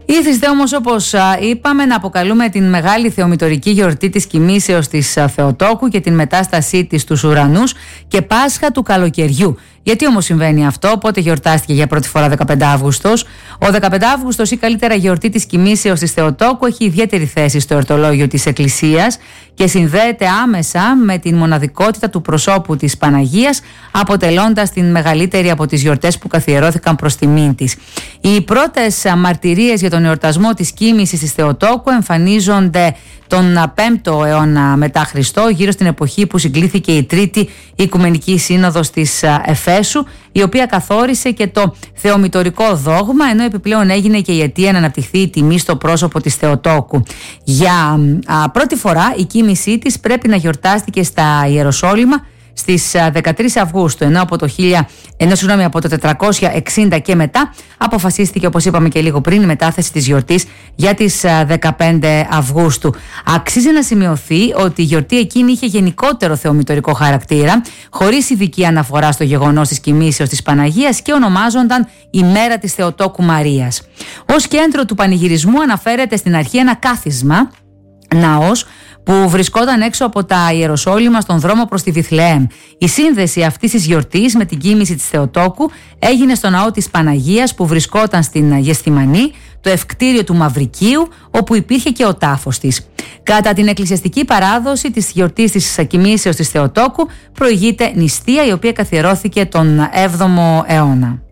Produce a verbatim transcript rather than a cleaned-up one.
Ήθιστε όμως, όπως είπαμε, να αποκαλούμε την μεγάλη θεομητορική γιορτή της κοιμήσεως της Θεοτόκου και την μετάστασή της στους ουρανούς και Πάσχα του καλοκαιριού. Γιατί όμως συμβαίνει αυτό, πότε γιορτάστηκε για πρώτη φορά δεκαπέντε Αυγούστος? Ο δεκαπέντε Αυγούστος, ή καλύτερα γιορτή της κοιμήσεως της Θεοτόκου, έχει ιδιαίτερη θέση στο εορτολόγιο της Εκκλησίας και συνδέεται άμεσα με την μοναδικότητα του προσώπου της Παναγίας, αποτελώντας την μεγαλύτερη από τις γιορτές που καθιερώθηκαν προς τιμήν της. Οι πρώτες μαρτυρίες για τον εορτασμό της κοίμησης της Θεοτόκου εμφανίζονται τον πέμπτο αιώνα μετά Χριστό, γύρω στην εποχή που συγκλήθηκε η Τρίτη Οικουμενική Σύνοδος της Εφέσου, η οποία καθόρισε και το θεομητορικό δόγμα, ενώ επιπλέον έγινε και η αιτία να αναπτυχθεί η τιμή στο πρόσωπο της Θεοτόκου. Για α, πρώτη φορά η κοίμησή της πρέπει να γιορτάστηκε στα Ιεροσόλυμα στις δεκατρείς Αυγούστου, ενώ από το, χίλια, ενώ, συγγνώμη, από το τετρακόσια εξήντα και μετά αποφασίστηκε, όπως είπαμε και λίγο πριν, η μετάθεση της γιορτής για τις δεκαπέντε Αυγούστου. Αξίζει να σημειωθεί ότι η γιορτή εκείνη είχε γενικότερο θεομητορικό χαρακτήρα, χωρίς ειδική αναφορά στο γεγονός της κοιμήσεως της Παναγίας, και ονομάζονταν η Μέρα της Θεοτόκου Μαρίας. Ως κέντρο του πανηγυρισμού αναφέρεται στην αρχή ένα κάθισμα, ναός, που βρισκόταν έξω από τα Ιεροσόλυμα στον δρόμο προς τη Βιθλεέμ. Η σύνδεση αυτής της γιορτής με την κοίμηση της Θεοτόκου έγινε στο ναό της Παναγίας που βρισκόταν στην Γεσθημανή, το ευκτήριο του Μαυρικίου, όπου υπήρχε και ο τάφος της. Κατά την εκκλησιαστική παράδοση της γιορτής της κοιμήσεως της Θεοτόκου προηγείται νηστεία, η οποία καθιερώθηκε τον έβδομο αιώνα.